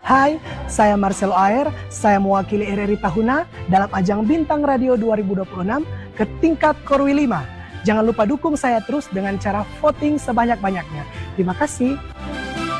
Hai, saya Marcelo Aer, saya mewakili RRI Tahuna dalam ajang Bintang Radio 2026 ke tingkat Korwi 5. Jangan lupa dukung saya terus dengan cara voting sebanyak-banyaknya. Terima kasih.